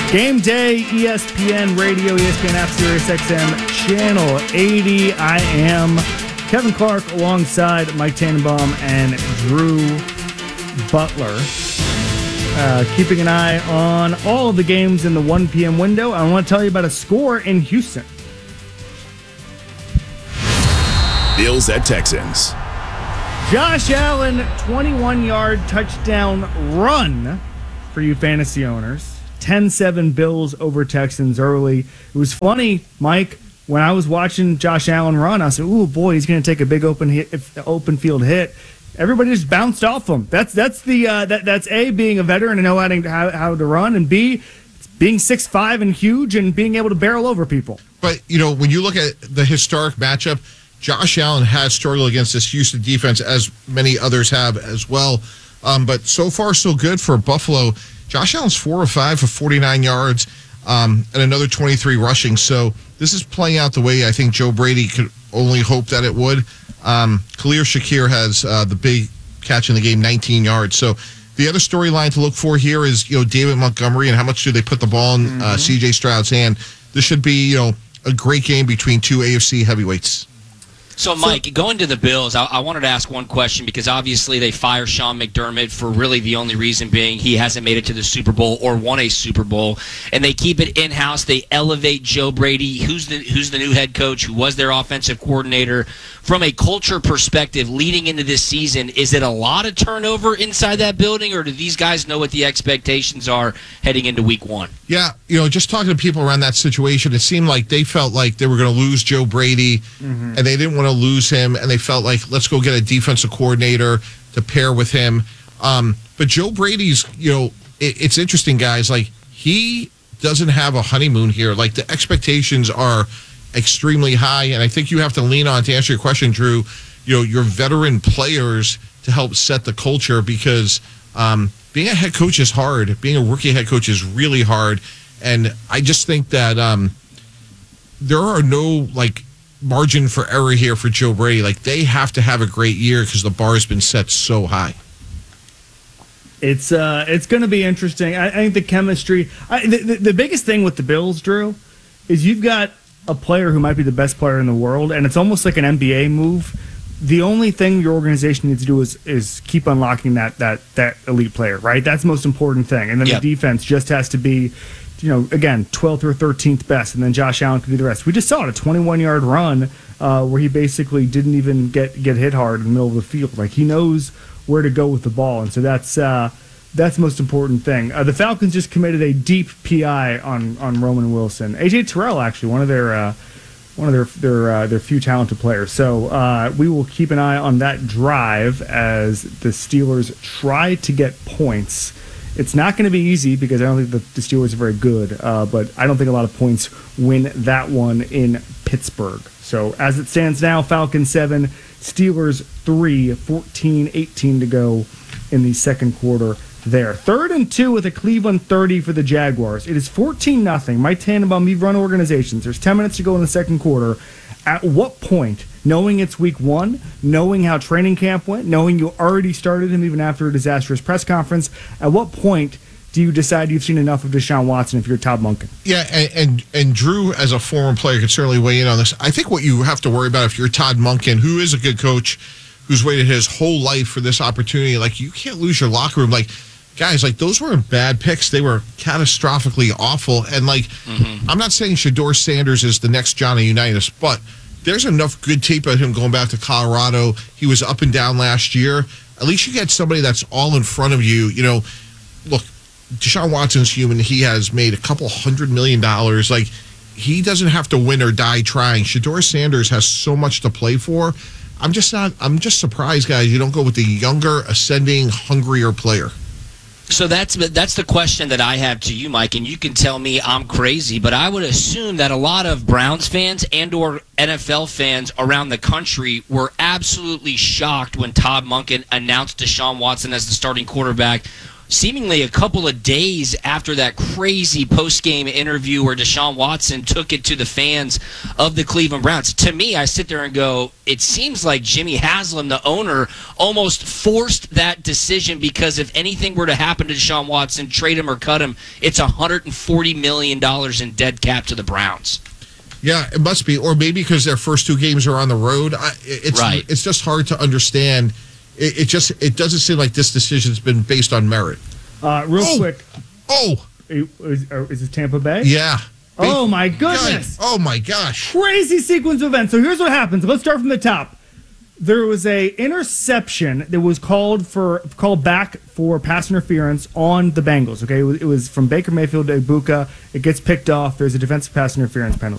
Game Day, ESPN Radio, ESPN app, Sirius XM, Channel 80. I am Kevin Clark alongside Mike Tannenbaum and Drew Butler. Keeping an eye on all of the games in the 1 p.m. window. I want to tell you about a score in Houston. Bills at Texans. Josh Allen, 21-yard touchdown run for you fantasy owners. 10-7 Bills over Texans early. It was funny, Mike, when I was watching Josh Allen run, I said, "Ooh, boy, he's going to take a big open field hit." Everybody just bounced off him. That's A, being a veteran and know how to run, and B, being 6'5" and huge and being able to barrel over people. But, when you look at the historic matchup, Josh Allen has struggled against this Houston defense, as many others have as well. But so far, so good for Buffalo. Josh Allen's 4 of 5 for 49 yards and another 23 rushing. So this is playing out the way I think Joe Brady could only hope that it would. Khalil Shakir has the big catch in the game, 19 yards. So the other storyline to look for here is, David Montgomery and how much do they put the ball in C.J. Stroud's hand. This should be, a great game between two AFC heavyweights. So, Mike, going to the Bills, I wanted to ask one question because obviously they fire Sean McDermott for really the only reason being he hasn't made it to the Super Bowl or won a Super Bowl, and they keep it in-house. They elevate Joe Brady, who's the new head coach, who was their offensive coordinator. From a culture perspective, leading into this season, is it a lot of turnover inside that building, or do these guys know what the expectations are heading into Week 1? Yeah, just talking to people around that situation, it seemed like they felt like they were going to lose Joe Brady, and they didn't want to lose him, and they felt like, let's go get a defensive coordinator to pair with him. But Joe Brady's, it's interesting, guys. Like, he doesn't have a honeymoon here. Like, the expectations are extremely high, and I think you have to lean on, to answer your question, Drew, your veteran players to help set the culture, because being a head coach is hard. Being a rookie head coach is really hard, and I just think that there are no, margin for error here for Joe Brady. Like, they have to have a great year because the bar has been set so high. It's going to be interesting. I think the chemistry. The biggest thing with the Bills, Drew, is you've got a player who might be the best player in the world, and it's almost like an NBA move. The only thing your organization needs to do is keep unlocking that elite player, right? That's the most important thing. And then the defense just has to be, again, 12th or 13th best, and then Josh Allen can do the rest. We just saw it, a 21-yard run where he basically didn't even get hit hard in the middle of the field. Like, he knows where to go with the ball, and so that's the most important thing. The Falcons just committed a deep PI on Roman Wilson. A.J. Terrell, actually, one of their few talented players. So we will keep an eye on that drive as the Steelers try to get points. It's not going to be easy because I don't think the Steelers are very good, but I don't think a lot of points win that one in Pittsburgh. So as it stands now, Falcons 7, Steelers 3, 14-18 to go in the second quarter there. 3rd and 2 with a Cleveland 30 for the Jaguars. It is 14-0. Mike Tannenbaum, we run organizations. There's 10 minutes to go in the second quarter. At what point, knowing it's week 1, knowing how training camp went, knowing you already started him even after a disastrous press conference, at what point do you decide you've seen enough of Deshaun Watson if you're Todd Monken? Yeah, and Drew, as a former player, could certainly weigh in on this. I think what you have to worry about if you're Todd Monken, who is a good coach, who's waited his whole life for this opportunity, you can't lose your locker room. Guys, those weren't bad picks. They were catastrophically awful. And, I'm not saying Shedeur Sanders is the next Johnny Unitas, but there's enough good tape of him going back to Colorado. He was up and down last year. At least you get somebody that's all in front of you. Look, Deshaun Watson's human. He has made $200 million. He doesn't have to win or die trying. Shedeur Sanders has so much to play for. I'm just surprised, guys, you don't go with the younger, ascending, hungrier player. So that's the question that I have to you, Mike, and you can tell me I'm crazy, but I would assume that a lot of Browns fans and or NFL fans around the country were absolutely shocked when Todd Monken announced Deshaun Watson as the starting quarterback. seemingly a couple of days after that crazy post-game interview where Deshaun Watson took it to the fans of the Cleveland Browns. To me, I sit there and go, it seems like Jimmy Haslam, the owner, almost forced that decision because if anything were to happen to Deshaun Watson, trade him or cut him, it's $140 million in dead cap to the Browns. Yeah, it must be. Or maybe because their first 2 games are on the road. It's just hard to understand. It doesn't seem like this decision's been based on merit. Real quick. Oh. Is this Tampa Bay? Yeah. Oh, my goodness. God. Oh, my gosh. Crazy sequence of events. So here's what happens. Let's start from the top. There was a interception that was called back for pass interference on the Bengals. Okay, it was from Baker Mayfield to Ibuka. It gets picked off. There's a defensive pass interference penalty.